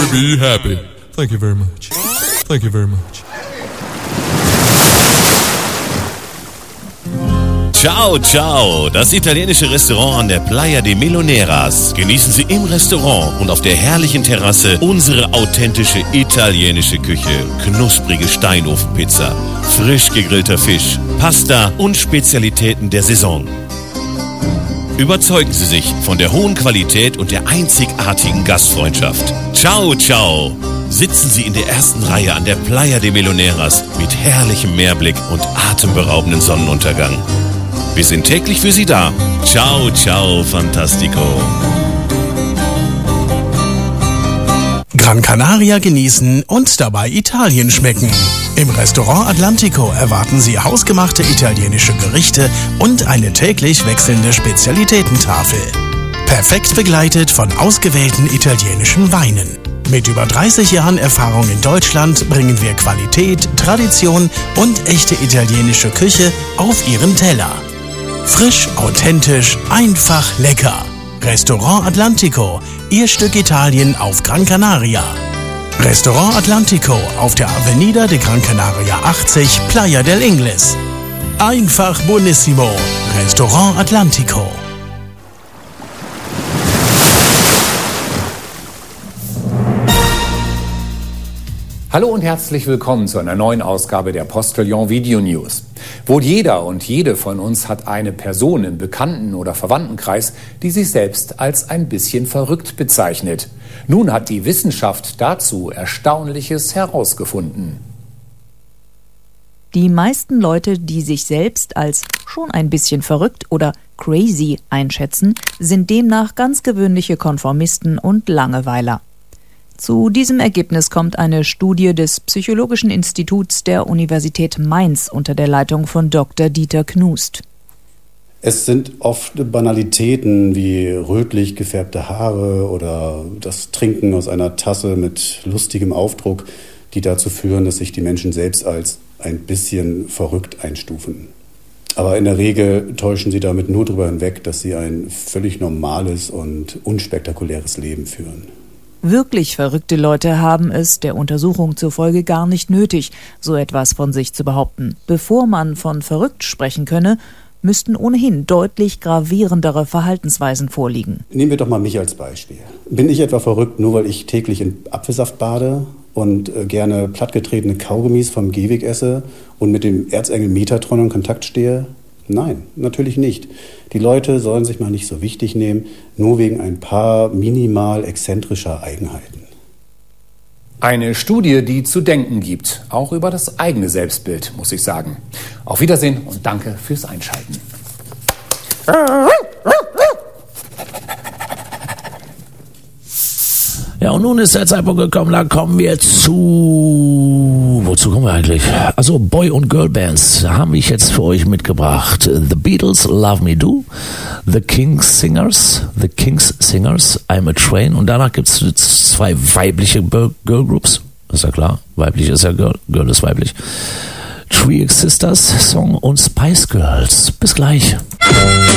be happy. Thank you very much. Thank you very much. Ciao, ciao, das italienische Restaurant an der Playa de Miloneras. Genießen Sie im Restaurant und auf der herrlichen Terrasse unsere authentische italienische Küche. Knusprige Steinofenpizza, frisch gegrillter Fisch, Pasta und Spezialitäten der Saison. Überzeugen Sie sich von der hohen Qualität und der einzigartigen Gastfreundschaft. Ciao, ciao. Sitzen Sie in der ersten Reihe an der Playa de Miloneras mit herrlichem Meerblick und atemberaubenden Sonnenuntergang. Wir sind täglich für Sie da. Ciao, ciao, fantastico. Gran Canaria genießen und dabei Italien schmecken. Im Restaurant Atlantico erwarten Sie hausgemachte italienische Gerichte und eine täglich wechselnde Spezialitätentafel. Perfekt begleitet von ausgewählten italienischen Weinen. Mit über 30 Jahren Erfahrung in Deutschland bringen wir Qualität, Tradition und echte italienische Küche auf Ihren Teller. Frisch, authentisch, einfach lecker. Restaurant Atlantico, Ihr Stück Italien auf Gran Canaria. Restaurant Atlantico auf der Avenida de Gran Canaria 80, Playa del Ingles. Einfach buonissimo. Restaurant Atlantico. Hallo und herzlich willkommen zu einer neuen Ausgabe der Postillon Video News. Wohl jeder und jede von uns hat eine Person im Bekannten- oder Verwandtenkreis, die sich selbst als ein bisschen verrückt bezeichnet. Nun hat die Wissenschaft dazu Erstaunliches herausgefunden. Die meisten Leute, die sich selbst als schon ein bisschen verrückt oder crazy einschätzen, sind demnach ganz gewöhnliche Konformisten und Langeweiler. Zu diesem Ergebnis kommt eine Studie des Psychologischen Instituts der Universität Mainz unter der Leitung von Dr. Dieter Knust. Es sind oft Banalitäten wie rötlich gefärbte Haare oder das Trinken aus einer Tasse mit lustigem Aufdruck, die dazu führen, dass sich die Menschen selbst als ein bisschen verrückt einstufen. Aber in der Regel täuschen sie damit nur darüber hinweg, dass sie ein völlig normales und unspektakuläres Leben führen. Wirklich verrückte Leute haben es der Untersuchung zufolge gar nicht nötig, so etwas von sich zu behaupten. Bevor man von verrückt sprechen könne, müssten ohnehin deutlich gravierendere Verhaltensweisen vorliegen. Nehmen wir doch mal mich als Beispiel. Bin ich etwa verrückt, nur weil ich täglich in Apfelsaft bade und gerne plattgetretene Kaugummis vom Gehweg esse und mit dem Erzengel Metatron in Kontakt stehe? Nein, natürlich nicht. Die Leute sollen sich mal nicht so wichtig nehmen, nur wegen ein paar minimal exzentrischer Eigenheiten. Eine Studie, die zu denken gibt, auch über das eigene Selbstbild, muss ich sagen. Auf Wiedersehen und danke fürs Einschalten. Ja, und nun ist der Zeitpunkt gekommen, da kommen wir zu... Wozu kommen wir eigentlich? Also Boy- und Girl-Bands habe ich jetzt für euch mitgebracht. The Beatles, Love Me Do, The Kings Singers, I'm a Train. Und danach gibt es zwei weibliche Girl-Groups. Ist ja klar, weiblich ist ja Girl ist weiblich. Three Sisters Song und Spice Girls. Bis gleich.